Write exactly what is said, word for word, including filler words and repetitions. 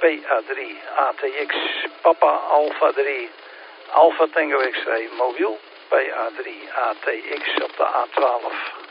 A drie A T X, Papa Alpha drie, Alpha Tango X-ray mobiel, P A drie A T X op de A twaalf.